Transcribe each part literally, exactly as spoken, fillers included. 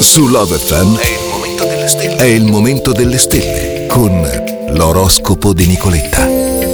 Su Love F M è il momento delle stelle. È il momento delle stelle con l'oroscopo di Nicoletta.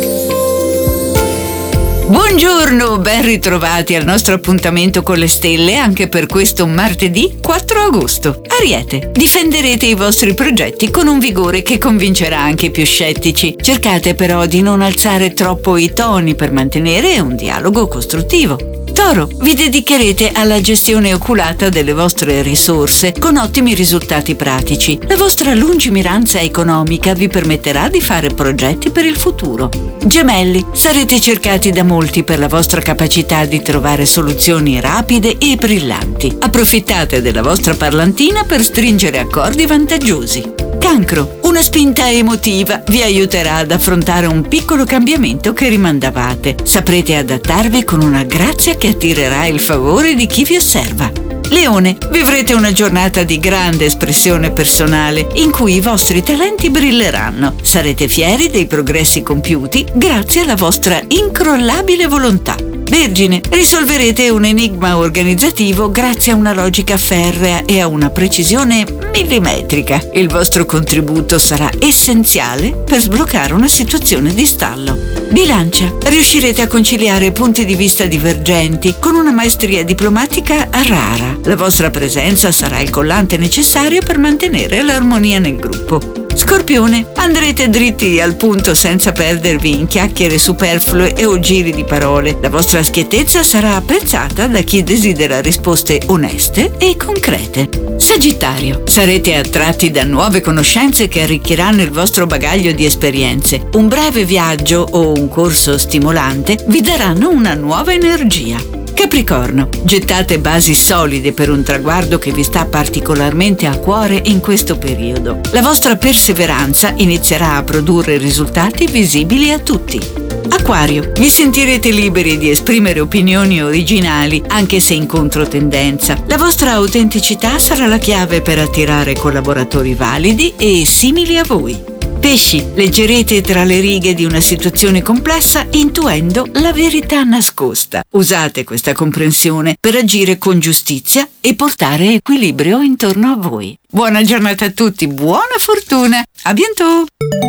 Buongiorno, ben ritrovati al nostro appuntamento con le stelle anche per questo martedì quattro agosto. Ariete, difenderete i vostri progetti con un vigore che convincerà anche i più scettici. Cercate però di non alzare troppo i toni per mantenere un dialogo costruttivo. Toro, vi dedicherete alla gestione oculata delle vostre risorse con ottimi risultati pratici. La vostra lungimiranza economica vi permetterà di fare progetti per il futuro. Gemelli, sarete cercati da molti per la vostra capacità di trovare soluzioni rapide e brillanti. Approfittate della vostra parlantina per stringere accordi vantaggiosi. Cancro, una spinta emotiva vi aiuterà ad affrontare un piccolo cambiamento che rimandavate. Saprete adattarvi con una grazia che attirerà il favore di chi vi osserva. Leone, vivrete una giornata di grande espressione personale in cui i vostri talenti brilleranno. Sarete fieri dei progressi compiuti grazie alla vostra incrollabile volontà. Vergine, risolverete un enigma organizzativo grazie a una logica ferrea e a una precisione millimetrica. Il vostro contributo sarà essenziale per sbloccare una situazione di stallo. Bilancia, riuscirete a conciliare punti di vista divergenti con una maestria diplomatica rara. La vostra presenza sarà il collante necessario per mantenere l'armonia nel gruppo. Scorpione, andrete dritti al punto senza perdervi in chiacchiere superflue e o giri di parole. La vostra schiettezza sarà apprezzata da chi desidera risposte oneste e concrete. Sagittario, sarete attratti da nuove conoscenze che arricchiranno il vostro bagaglio di esperienze. Un breve viaggio o un corso stimolante vi daranno una nuova energia. Capricorno, gettate basi solide per un traguardo che vi sta particolarmente a cuore in questo periodo. La vostra perseveranza inizierà a produrre risultati visibili a tutti. Acquario, vi sentirete liberi di esprimere opinioni originali, anche se in controtendenza. La vostra autenticità sarà la chiave per attirare collaboratori validi e simili a voi. Pesci, leggerete tra le righe di una situazione complessa intuendo la verità nascosta. Usate questa comprensione per agire con giustizia e portare equilibrio intorno a voi. Buona giornata a tutti, buona fortuna, a bientôt!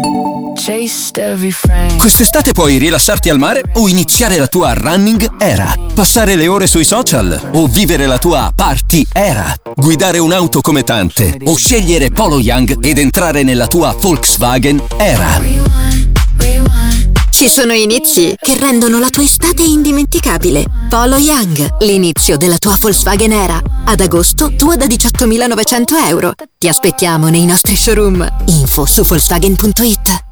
Quest'estate puoi rilassarti al mare o iniziare la tua running era, passare le ore sui social o vivere la tua party era, guidare un'auto come tante o scegliere Polo Young ed entrare nella tua Volkswagen era. Ci sono inizi che rendono la tua estate indimenticabile. Polo Young, l'inizio della tua Volkswagen era. Ad agosto tua da diciottomilanovecento euro. Ti aspettiamo nei nostri showroom. Info su Volkswagen punto it.